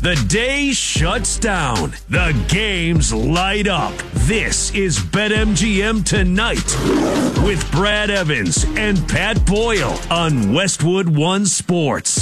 The day shuts down. The games light up. This is BetMGM Tonight with Brad Evans and Pat Boyle on Westwood One Sports.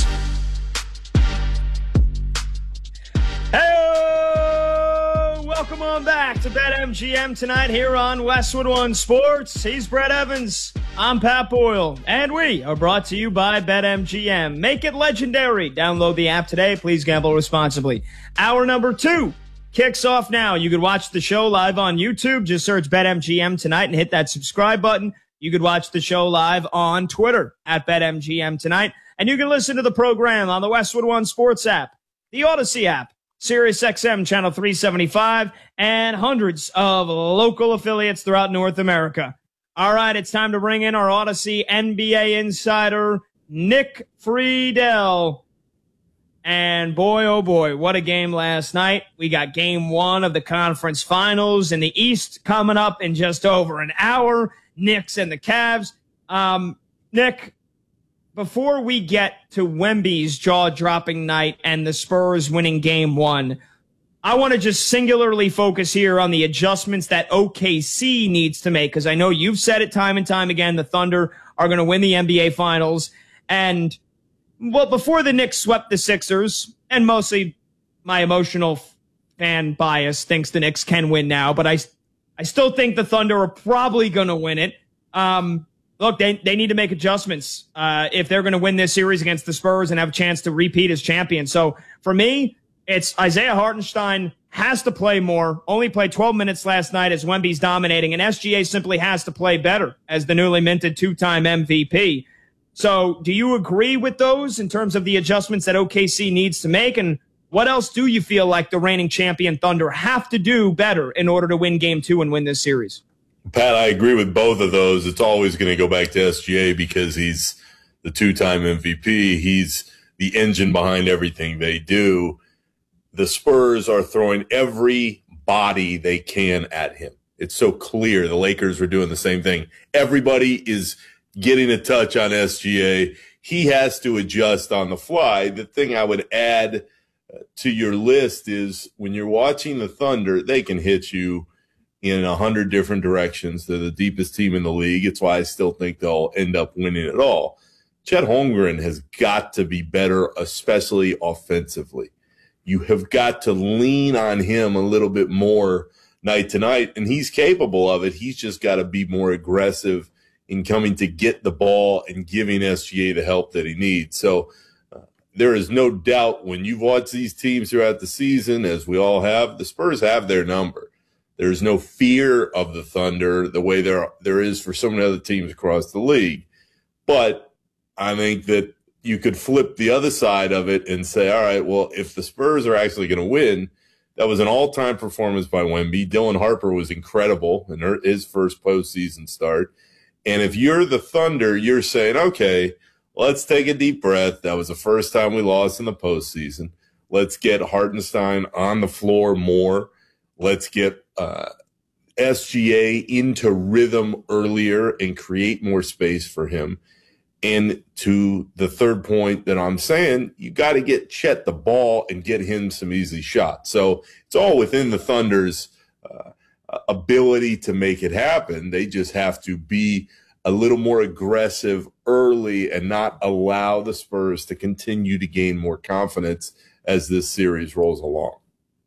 Hey, welcome on back to BetMGM Tonight here on Westwood One Sports. He's Brad Evans. I'm Pat Boyle, and we are brought to you by BetMGM. Make it legendary. Download the app today. Please gamble responsibly. Hour number 2 kicks off now. You could watch the show live on YouTube. Just search BetMGM Tonight and hit that subscribe button. You could watch the show live on Twitter at BetMGM Tonight. And you can listen to the program on the Westwood One Sports app, the Odyssey app, SiriusXM Channel 375, and hundreds of local affiliates throughout North America. All right, it's time to bring in our Odyssey NBA insider, Nick Friedel. And boy, oh boy, what a game last night. We got game 1 of the conference finals in the East coming up in just over an hour. Knicks and the Cavs. Nick, before we get to Wemby's jaw-dropping night and the Spurs winning game 1, I want to just singularly focus here on the adjustments that OKC needs to make, because I know you've said it time and time again, the Thunder are going to win the NBA Finals. And, well, before the Knicks swept the Sixers, and mostly my emotional fan bias thinks the Knicks can win now, but I still think the Thunder are probably going to win it. Look, they need to make adjustments if they're going to win this series against the Spurs and have a chance to repeat as champions. So, for me, it's Isaiah Hartenstein has to play more, only played 12 minutes last night as Wemby's dominating, and SGA simply has to play better as the newly minted 2-time MVP. So do you agree with those in terms of the adjustments that OKC needs to make? And what else do you feel like the reigning champion Thunder have to do better in order to win game 2 and win this series? Pat, I agree with both of those. It's always going to go back to SGA because he's the 2-time MVP. He's the engine behind everything they do. The Spurs are throwing every body they can at him. It's so clear. The Lakers were doing the same thing. Everybody is getting a touch on SGA. He has to adjust on the fly. The thing I would add to your list is when you're watching the Thunder, they can hit you in 100 different directions. They're the deepest team in the league. It's why I still think they'll end up winning it all. Chet Holmgren has got to be better, especially offensively. You have got to lean on him a little bit more night to night, and he's capable of it. He's just got to be more aggressive in coming to get the ball and giving SGA the help that he needs. So there is no doubt when you've watched these teams throughout the season, as we all have, the Spurs have their number. There's no fear of the Thunder the way there is for so many other teams across the league. But I think that you could flip the other side of it and say, all right, well, if the Spurs are actually going to win, that was an all-time performance by Wemby. Dylan Harper was incredible in his first postseason start. And if you're the Thunder, you're saying, okay, let's take a deep breath. That was the first time we lost in the postseason. Let's get Hartenstein on the floor more. Let's get SGA into rhythm earlier and create more space for him. And to the third point that I'm saying, you got to get Chet the ball and get him some easy shots. So it's all within the Thunder's ability to make it happen. They just have to be a little more aggressive early and not allow the Spurs to continue to gain more confidence as this series rolls along.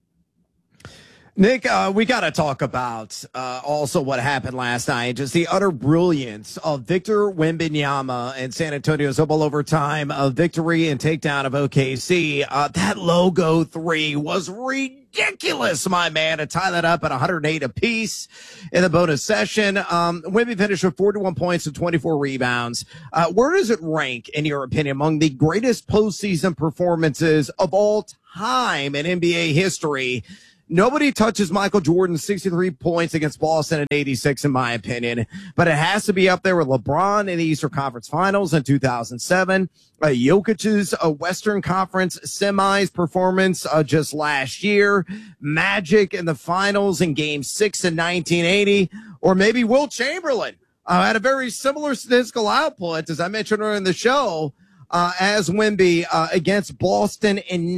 Nick, we got to talk about also what happened last night, just the utter brilliance of Victor Wembanyama and San Antonio's double overtime victory and takedown of OKC. That logo 3 was ridiculous, my man, to tie that up at 108 apiece in the bonus session. Wemby finished with 41 points and 24 rebounds. Where does it rank, in your opinion, among the greatest postseason performances of all time in NBA history? Nobody touches Michael Jordan's 63 points against Boston in 86, in my opinion, but it has to be up there with LeBron in the Eastern Conference Finals in 2007, Jokic's Western Conference semis performance just last year, Magic in the finals in Game 6 in 1980, or maybe Wilt Chamberlain had a very similar statistical output, as I mentioned earlier in the show, as Wemby against Boston in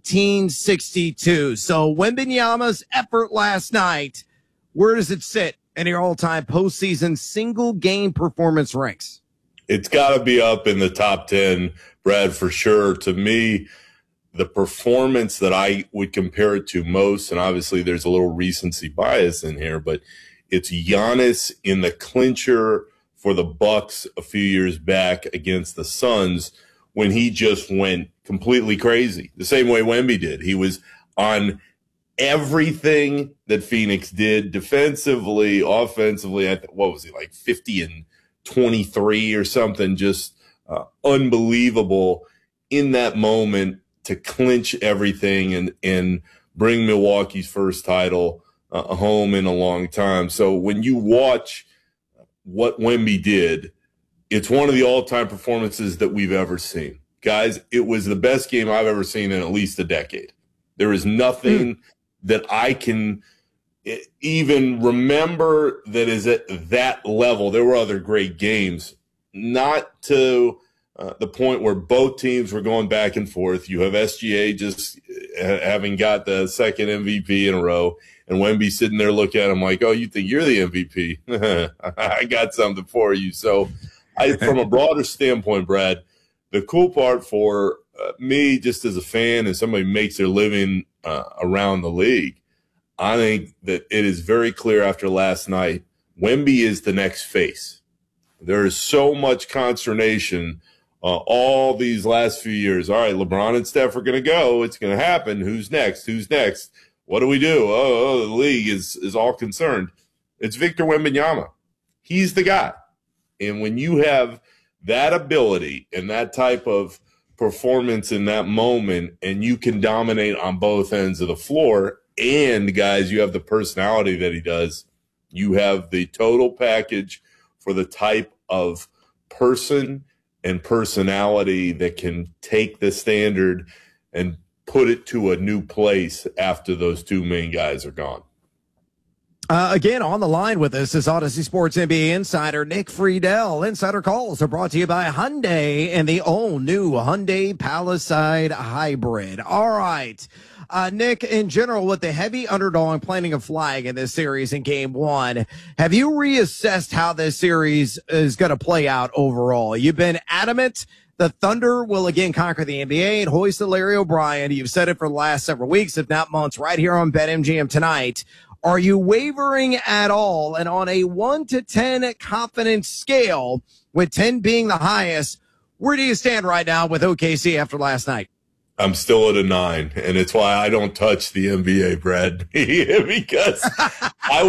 1962. So Wembanyama's effort last night, where does it sit in your all-time postseason single-game performance ranks? It's got to be up in the top 10, Brad, for sure. To me, the performance that I would compare it to most, and obviously there's a little recency bias in here, but it's Giannis in the clincher for the Bucks a few years back against the Suns when he just went completely crazy, the same way Wemby did. He was on everything that Phoenix did defensively, offensively. What was he, like 50 and 23 or something? Just unbelievable in that moment to clinch everything and bring Milwaukee's first title home in a long time. So when you watch what Wemby did, it's one of the all-time performances that we've ever seen. Guys, it was the best game I've ever seen in at least a decade. There is nothing that I can even remember that is at that level. There were other great games, not to the point where both teams were going back and forth. You have SGA just having got the second MVP in a row, and Wemby sitting there looking at him like, oh, you think you're the MVP? I got something for you. So from a broader standpoint, Brad, the cool part for me, just as a fan and somebody who makes their living around the league, I think that it is very clear after last night, Wemby is the next face. There is so much consternation all these last few years. All right, LeBron and Steph are going to go. It's going to happen. Who's next? Who's next? What do we do? Oh, the league is all concerned. It's Victor Wembanyama. He's the guy. And when you have that ability and that type of performance in that moment, and you can dominate on both ends of the floor, and guys, you have the personality that he does, you have the total package for the type of person and personality that can take the standard and put it to a new place after those two main guys are gone. Again, on the line with us is Odyssey Sports NBA insider Nick Friedel. Insider calls are brought to you by Hyundai and the all-new Hyundai Palisade Hybrid. All right. Nick, in general, with the heavy underdog planting a flag in this series in Game 1, have you reassessed how this series is going to play out overall? You've been adamant the Thunder will again conquer the NBA and hoist the Larry O'Brien. You've said it for the last several weeks, if not months, right here on BetMGM tonight. Are you wavering at all? And on a 1 to 10 confidence scale, with 10 being the highest, where do you stand right now with OKC after last night? I'm still at a 9, and it's why I don't touch the NBA, Brad, because I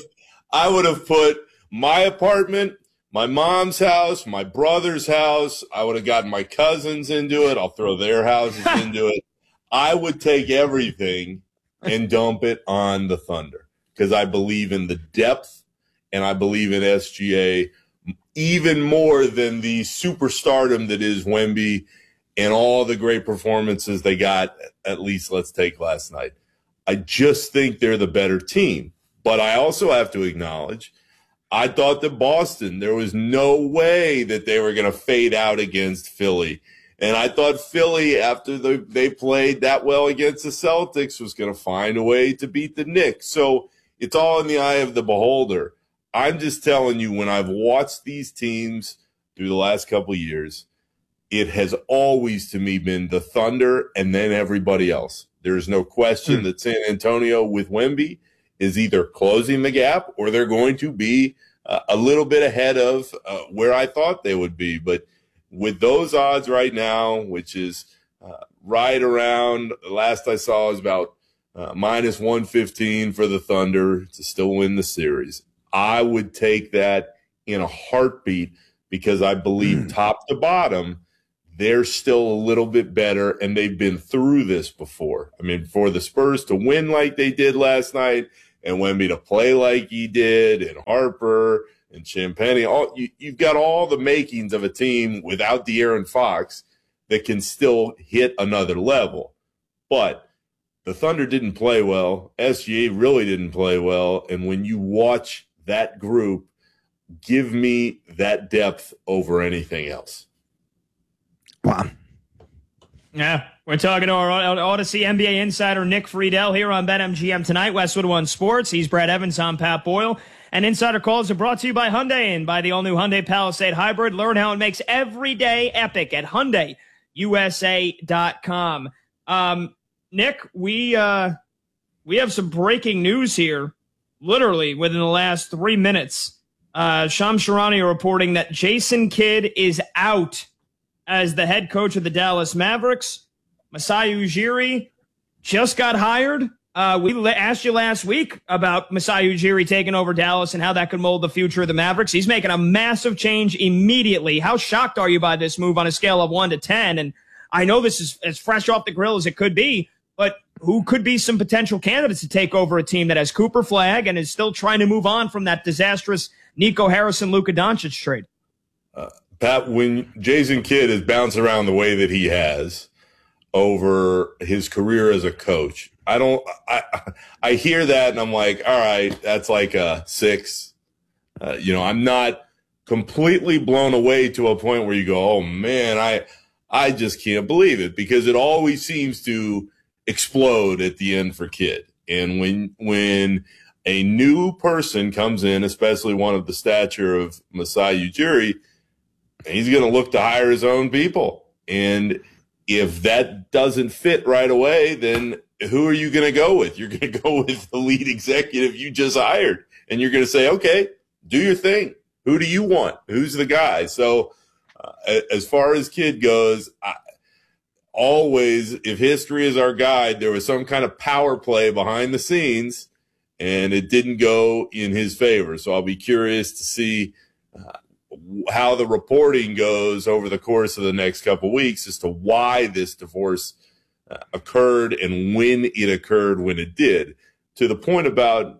would have put my apartment, my mom's house, my brother's house. I would have gotten my cousins into it. I'll throw their houses into it. I would take everything and dump it on the Thunder because I believe in the depth and I believe in SGA even more than the superstardom that is Wemby and all the great performances they got, at least let's take last night. I just think they're the better team. But I also have to acknowledge, I thought that Boston, there was no way that they were going to fade out against Philly. And I thought Philly, after they played that well against the Celtics, was going to find a way to beat the Knicks. So it's all in the eye of the beholder. I'm just telling you, when I've watched these teams through the last couple of years, it has always, to me, been the Thunder and then everybody else. There's no question that San Antonio with Wemby is either closing the gap or they're going to be a little bit ahead of where I thought they would be. But with those odds right now, which is right around, last I saw was about minus 115 for the Thunder to still win the series, I would take that in a heartbeat because I believe top to bottom, they're still a little bit better, and they've been through this before. I mean, for the Spurs to win like they did last night and Wemby to play like he did and Harper and Champagnie, you've got all the makings of a team without De'Aaron Fox that can still hit another level. But the Thunder didn't play well. SGA really didn't play well. And when you watch that group, give me that depth over anything else. Wow. Yeah, we're talking to our Odyssey NBA insider Nick Friedel here on BetMGM tonight. Westwood One Sports. He's Brad Evans. I'm Pat Boyle. And Insider Calls are brought to you by Hyundai and by the all-new Hyundai Palisade Hybrid. Learn how it makes every day epic at HyundaiUSA.com. Nick, we have some breaking news here, literally within the last 3 minutes. Shams Charania reporting that Jason Kidd is out as the head coach of the Dallas Mavericks. Masai Ujiri just got hired. We asked you last week about Masai Ujiri taking over Dallas and how that could mold the future of the Mavericks. He's making a massive change immediately. How shocked are you by this move on a scale of 1 to 10? And I know this is as fresh off the grill as it could be, but who could be some potential candidates to take over a team that has Cooper Flagg and is still trying to move on from that disastrous Nico Harrison-Luka Doncic trade? Pat, when Jason Kidd is bounced around the way that he has over his career as a coach, I hear that and I'm like, all right, that's like a 6. I'm not completely blown away to a point where you go, oh man, I just can't believe it, because it always seems to explode at the end for Kidd. And when a new person comes in, especially one of the stature of Masai Ujiri, he's going to look to hire his own people. And if that doesn't fit right away, then who are you going to go with? You're going to go with the lead executive you just hired. And you're going to say, okay, do your thing. Who do you want? Who's the guy? So as far as Kidd goes, always, if history is our guide, there was some kind of power play behind the scenes, and it didn't go in his favor. So I'll be curious to see how the reporting goes over the course of the next couple of weeks as to why this divorce occurred and when it occurred when it did. To the point about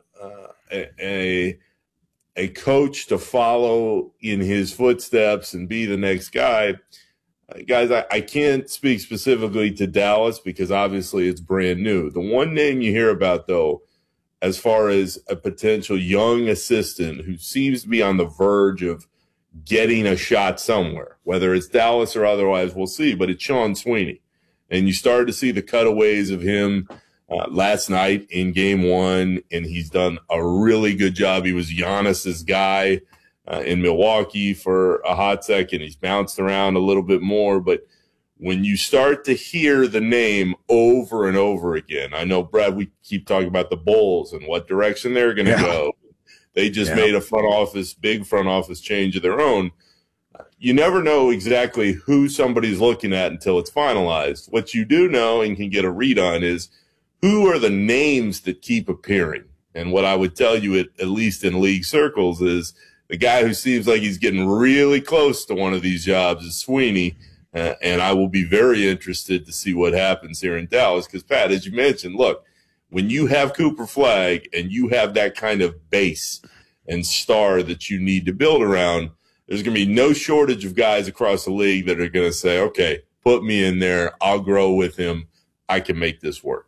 a coach to follow in his footsteps and be the next guy, guys, I can't speak specifically to Dallas because obviously it's brand new. The one name you hear about, though, as far as a potential young assistant who seems to be on the verge of getting a shot somewhere, whether it's Dallas or otherwise, we'll see, but it's Sean Sweeney. And you started to see the cutaways of him last night in game 1, and he's done a really good job. He was Giannis's guy in Milwaukee for a hot second. He's bounced around a little bit more, but when you start to hear the name over and over again, I know, Brad, we keep talking about the Bulls and what direction they're going to go. They just made a big front office change of their own. You never know exactly who somebody's looking at until it's finalized. What you do know and can get a read on is who are the names that keep appearing. And what I would tell you, at least in league circles, is the guy who seems like he's getting really close to one of these jobs is Sweeney. And I will be very interested to see what happens here in Dallas. Because, Pat, as you mentioned, look, when you have Cooper Flagg and you have that kind of base and star that you need to build around, there's going to be no shortage of guys across the league that are going to say, okay, put me in there. I'll grow with him. I can make this work.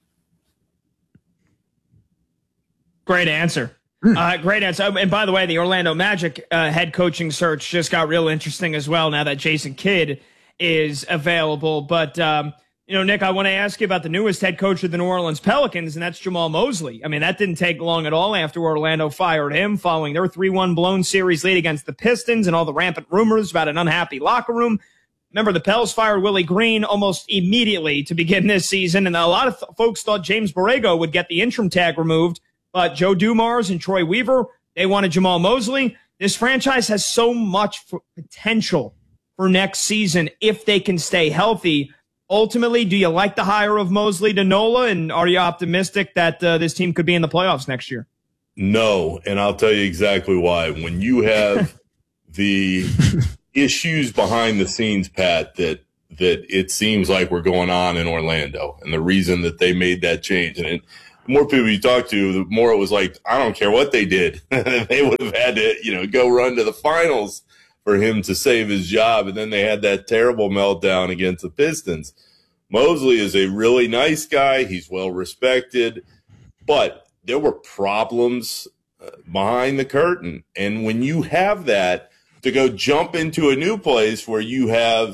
Great answer. Great answer. And by the way, the Orlando Magic head coaching search just got real interesting as well now that Jason Kidd is available. But, Nick, I want to ask you about the newest head coach of the New Orleans Pelicans, and that's Jamal Mosley. I mean, that didn't take long at all after Orlando fired him following their 3-1 blown series lead against the Pistons and all the rampant rumors about an unhappy locker room. Remember, the Pels fired Willie Green almost immediately to begin this season, and a lot of folks thought James Borrego would get the interim tag removed. But Joe Dumars and Troy Weaver, they wanted Jamal Mosley. This franchise has so much potential for next season if they can stay healthy. Ultimately, do you like the hire of Mosley to NOLA, and are you optimistic that this team could be in the playoffs next year? No, and I'll tell you exactly why. When you have the issues behind the scenes, Pat, that it seems like we're going on in Orlando, and the reason that they made that change, and the more people you talk to, the more it was like, I don't care what they did. They would have had to, go run to the finals for him to save his job. And then they had that terrible meltdown against the Pistons. Mosley is a really nice guy. He's well respected, but there were problems behind the curtain. And when you have that, to go jump into a new place where you have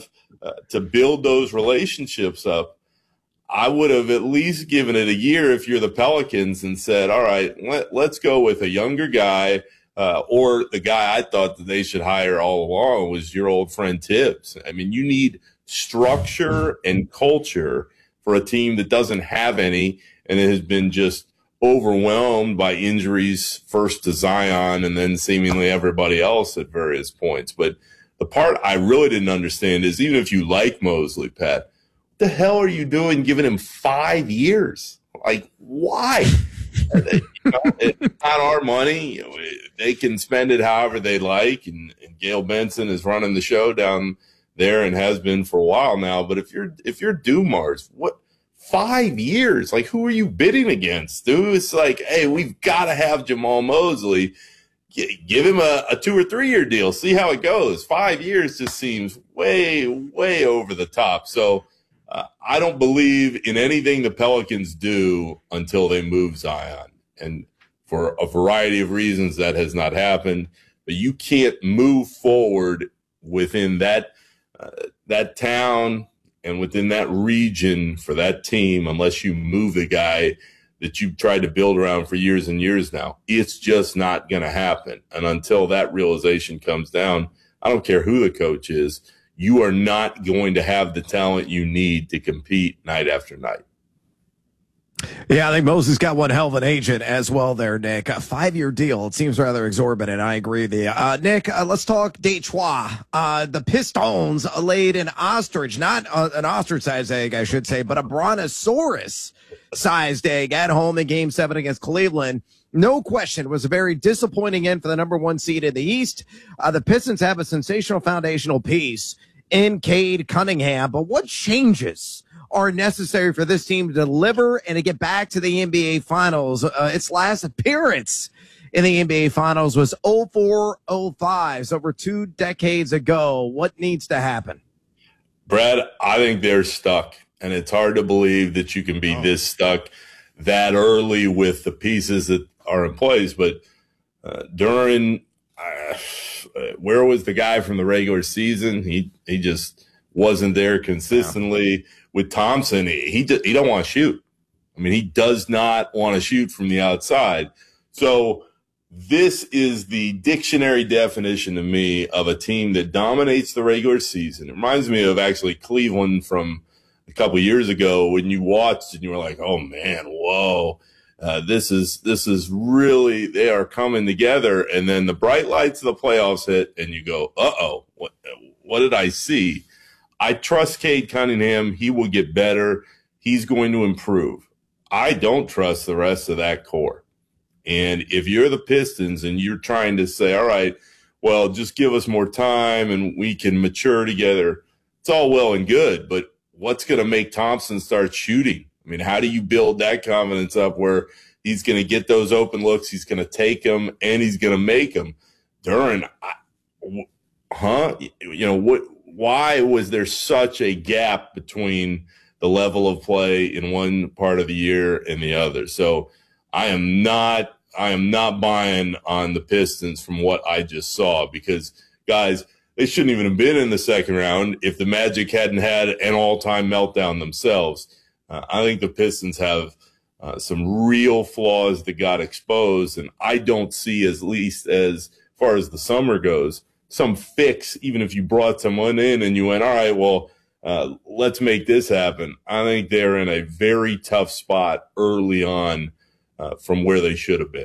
to build those relationships up. I would have at least given it a year if you're the Pelicans and said, all right, let's go with a younger guy, or the guy I thought that they should hire all along was your old friend Tibbs. I mean, you need structure and culture for a team that doesn't have any, and it has been just overwhelmed by injuries, first to Zion and then seemingly everybody else at various points. But the part I really didn't understand is, even if you like Mosley, Pat, what the hell are you doing giving him 5 years? Like, why? It's not our money. They can spend it however they like, and Gail Benson is running the show down there and has been for a while now. But if you're Dumars, what, 5 years? Like, who are you bidding against, dude? It's like, hey, we've got to have Jamal Mosley. Give him a 2 or 3 year deal. See how it goes. 5 years just seems way, way over the top. So I don't believe in anything the Pelicans do until they move Zion. And for a variety of reasons, that has not happened. But you can't move forward within that town and within that region for that team unless you move the guy that you've tried to build around for years and years now. It's just not going to happen. And until that realization comes down, I don't care who the coach is, you are not going to have the talent you need to compete night after night. Yeah, I think Moses got one hell of an agent as well there, Nick. A 5-year deal. It seems rather exorbitant. I agree with you. Nick, let's talk Detroit. The Pistons laid an ostrich, not an ostrich-sized egg, I should say, but a brontosaurus-sized egg at home in Game 7 against Cleveland. No question, it was a very disappointing end for the number 1 seed in the East. The Pistons have a sensational foundational piece in Cade Cunningham, but what changes are necessary for this team to deliver and to get back to the NBA Finals? Its last appearance in the NBA Finals was 04-05, so over 2 decades ago. What needs to happen? Brad, I think they're stuck, and it's hard to believe that you can be this stuck that early with the pieces that are in place. But Duren, where was the guy from the regular season? He just wasn't there consistently. Yeah. With Thompson, he don't want to shoot. I mean, he does not want to shoot from the outside. So this is the dictionary definition to me of a team that dominates the regular season. It reminds me of actually Cleveland from a couple of years ago when you watched and you were like, oh man, whoa, this is really, they are coming together. And then the bright lights of the playoffs hit and you go, uh-oh, what did I see? I trust Cade Cunningham. He will get better. He's going to improve. I don't trust the rest of that core. And if you're the Pistons and you're trying to say, all right, well, just give us more time and we can mature together, it's all well and good, but what's going to make Thompson start shooting? I mean, how do you build that confidence up where he's going to get those open looks, he's going to take them, and he's going to make them? Duren, why was there such a gap between the level of play in one part of the year and the other? So I am not buying on the Pistons from what I just saw, because guys, they shouldn't even have been in the second round if the Magic hadn't had an all-time meltdown themselves. I think the Pistons have some real flaws that got exposed, and I don't see, at least as far as the summer goes, some fix, even if you brought someone in and you went, all right, well, let's make this happen. I think they're in a very tough spot early on from where they should have been.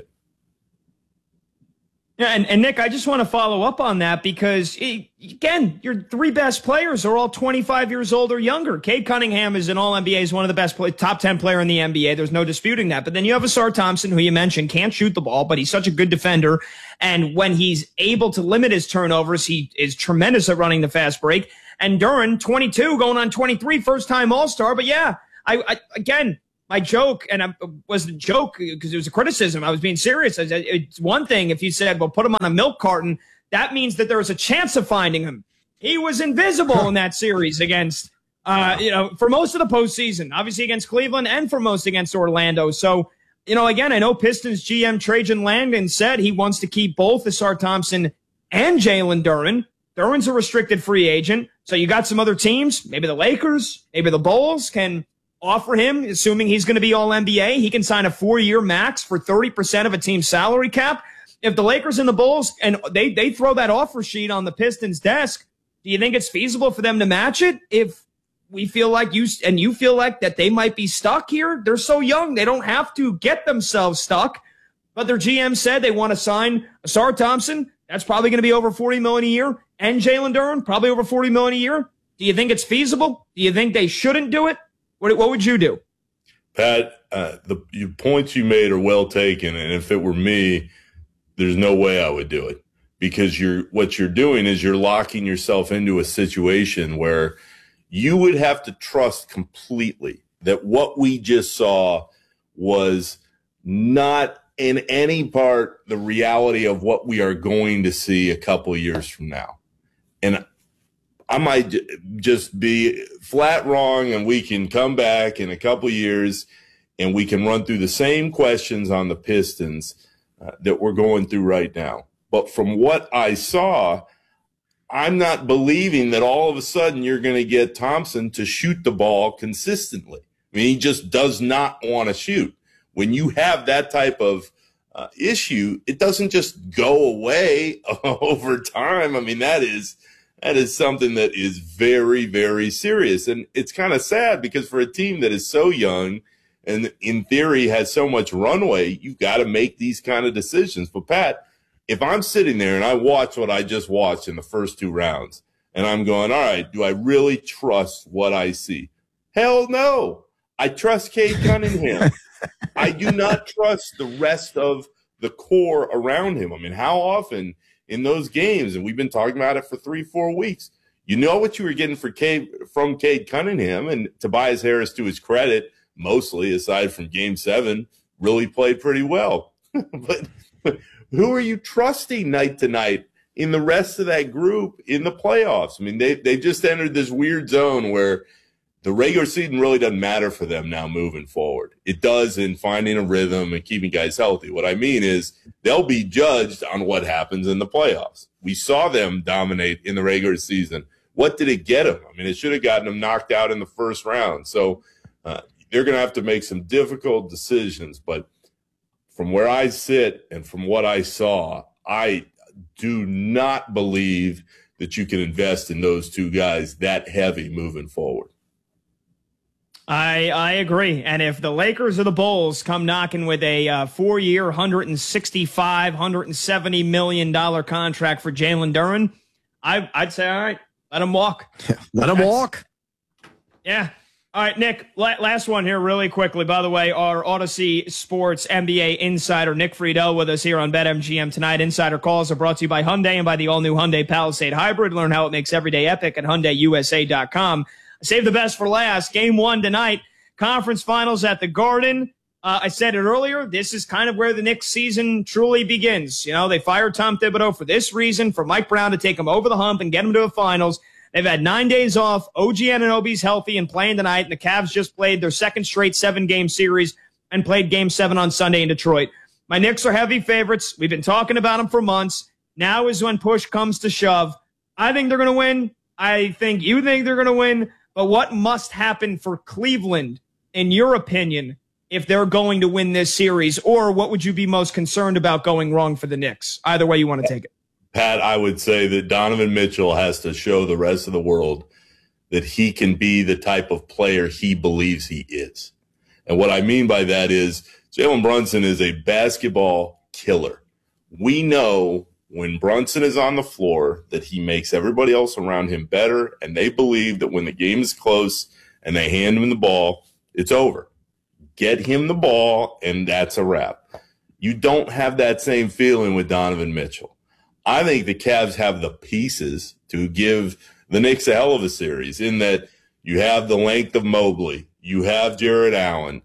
Yeah, and Nick, I just want to follow up on that because, again, your 3 best players are all 25 years old or younger. Cade Cunningham is an All-NBA, is one of the best top 10 player in the NBA. There's no disputing that. But then you have Ausar Thompson, who you mentioned, can't shoot the ball, but he's such a good defender. And when he's able to limit his turnovers, he is tremendous at running the fast break. And Duren, 22, going on 23, first-time All-Star. But, yeah, again, my joke, and it wasn't a joke because it was a criticism. I was being serious. It's one thing if you said, well, put him on a milk carton. That means that there was a chance of finding him. He was invisible in that series against, for most of the postseason, obviously against Cleveland and for most against Orlando. So, again, I know Pistons GM Trajan Langdon said he wants to keep both Ausar Thompson and Jalen Duren. Duren's a restricted free agent. So you got some other teams, maybe the Lakers, maybe the Bulls can offer him, assuming he's going to be all NBA. He can sign a 4-year max for 30% of a team's salary cap. If the Lakers and the Bulls, and they throw that offer sheet on the Pistons' desk, do you think it's feasible for them to match it? If we feel like you feel like that they might be stuck here, they're so young, they don't have to get themselves stuck. But their GM said they want to sign Asar Thompson. That's probably going to be over $40 million a year. And Jalen Duren, probably over $40 million a year. Do you think it's feasible? Do you think they shouldn't do it? What would you do? Pat, the points you made are well taken. And if it were me, there's no way I would do it, because what you're doing is you're locking yourself into a situation where you would have to trust completely that what we just saw was not in any part the reality of what we are going to see a couple of years from now. And I might just be flat wrong, and we can come back in a couple of years and we can run through the same questions on the Pistons that we're going through right now. But from what I saw, I'm not believing that all of a sudden you're going to get Thompson to shoot the ball consistently. I mean, he just does not want to shoot. When you have that type of issue, it doesn't just go away over time. I mean, that is something that is very, very serious. And it's kind of sad, because for a team that is so young and in theory has so much runway, you've got to make these kind of decisions. But Pat, if I'm sitting there and I watch what I just watched in the first 2 rounds, and I'm going, all right, do I really trust what I see? Hell no. I trust Cade Cunningham. I do not trust the rest of the core around him. I mean, how often in those games, and we've been talking about it for 3-4 weeks, you know what you were getting from Cade Cunningham, and Tobias Harris, to his credit, mostly aside from Game 7, really played pretty well. But who are you trusting night to night in the rest of that group in the playoffs? I mean, they just entered this weird zone where the regular season really doesn't matter for them now moving forward. It does in finding a rhythm and keeping guys healthy. What I mean is they'll be judged on what happens in the playoffs. We saw them dominate in the regular season. What did it get them? I mean, it should have gotten them knocked out in the first round. So they're going to have to make some difficult decisions. But from where I sit and from what I saw, I do not believe that you can invest in those 2 guys that heavy moving forward. I agree. And if the Lakers or the Bulls come knocking with a 4-year, $170 million contract for Jalen Duren, I'd say, all right, let him walk. Let him walk. Yeah. All right, Nick, last one here really quickly. By the way, our Odyssey Sports NBA insider, Nick Friedel, with us here on BetMGM tonight. Insider calls are brought to you by Hyundai and by the all-new Hyundai Palisade Hybrid. Learn how it makes every day epic at HyundaiUSA.com. Save the best for last. Game 1 tonight, conference finals at the Garden. I said it earlier, this is kind of where the Knicks season truly begins. You know, they fired Tom Thibodeau for this reason, for Mike Brown to take him over the hump and get him to the finals. They've had 9 days off. OG Anunoby's healthy and playing tonight, and the Cavs just played their second straight 7-game series and played Game 7 on Sunday in Detroit. My Knicks are heavy favorites. We've been talking about them for months. Now is when push comes to shove. I think they're going to win. I think you think they're going to win. But what must happen for Cleveland, in your opinion, if they're going to win this series? Or what would you be most concerned about going wrong for the Knicks? Either way you want to take it. Pat, I would say that Donovan Mitchell has to show the rest of the world that he can be the type of player he believes he is. And what I mean by that is Jalen Brunson is a basketball killer. We know when Brunson is on the floor that he makes everybody else around him better, and they believe that when the game is close and they hand him the ball, it's over. Get him the ball, and that's a wrap. You don't have that same feeling with Donovan Mitchell. I think the Cavs have the pieces to give the Knicks a hell of a series, in that you have the length of Mobley, you have Jared Allen.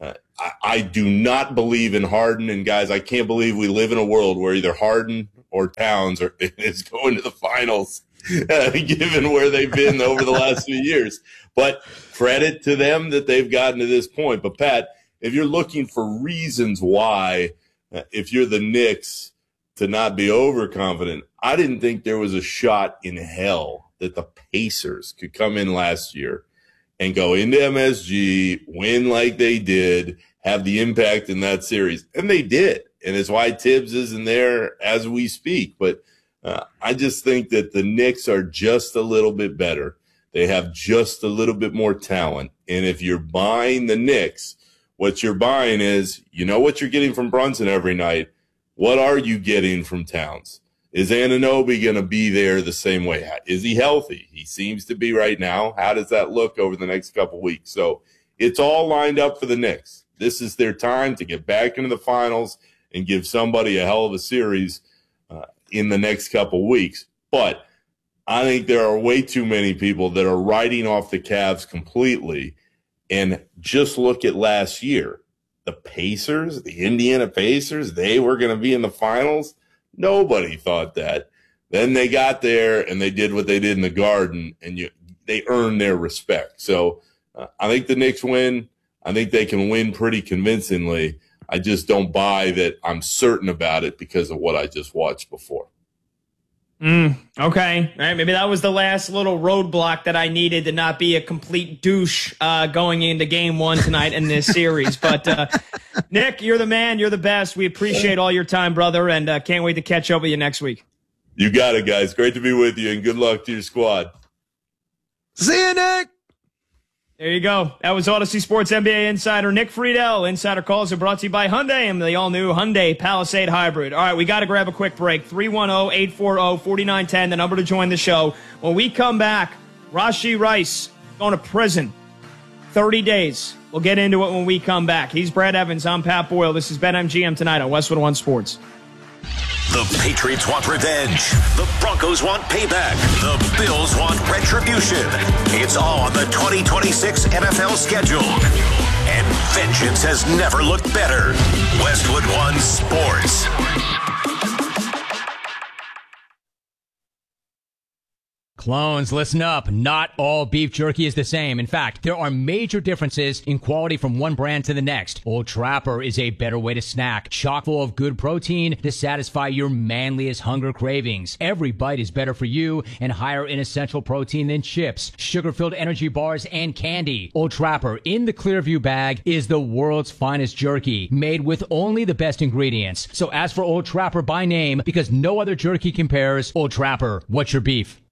I do not believe in Harden, and guys, I can't believe we live in a world where either Harden or Towns is going to the finals, given where they've been over the last few years. But credit to them that they've gotten to this point. But, Pat, if you're looking for reasons why, if you're the Knicks, to not be overconfident, I didn't think there was a shot in hell that the Pacers could come in last year and go into MSG, win like they did, have the impact in that series. And they did. And it's why Tibbs isn't there as we speak. But I just think that the Knicks are just a little bit better. They have just a little bit more talent. And if you're buying the Knicks, what you're buying is, you know what you're getting from Brunson every night. What are you getting from Towns? Is Anunoby going to be there the same way? Is he healthy? He seems to be right now. How does that look over the next couple weeks? So it's all lined up for the Knicks. This is their time to get back into the finals and give somebody a hell of a series in the next couple weeks. But I think there are way too many people that are writing off the Cavs completely. And just look at last year. The Pacers, the Indiana Pacers, they were going to be in the finals. Nobody thought that. Then they got there and they did what they did in the Garden, and they earned their respect. So I think the Knicks win. I think they can win pretty convincingly. I just don't buy that I'm certain about it because of what I just watched before. Okay. All right. Maybe that was the last little roadblock that I needed to not be a complete douche going into game one tonight in this series. But Nick, you're the man. You're the best. We appreciate all your time, brother, and can't wait to catch up with you next week. You got it, guys. Great to be with you, and good luck to your squad. See you, Nick. There you go. That was Odyssey Sports NBA insider Nick Friedel. Insider calls are brought to you by Hyundai and the all-new Hyundai Palisade Hybrid. All right, we got to grab a quick break. 310-840-4910, the number to join the show. When we come back, Rashee Rice going to prison. 30 days. We'll get into it when we come back. He's Brad Evans. I'm Pat Boyle. This is BetMGM tonight on Westwood One Sports. The Patriots want revenge. The Broncos want payback. The Bills want retribution. It's all on the 2026 NFL schedule. And vengeance has never looked better. Westwood One Sports. Clones, listen up. Not all beef jerky is the same. In fact, there are major differences in quality from one brand to the next. Old Trapper is a better way to snack, chock full of good protein to satisfy your manliest hunger cravings. Every bite is better for you and higher in essential protein than chips, sugar-filled energy bars, and candy. Old Trapper in the Clearview bag is the world's finest jerky, made with only the best ingredients. So ask for Old Trapper by name because no other jerky compares. Old Trapper, what's your beef?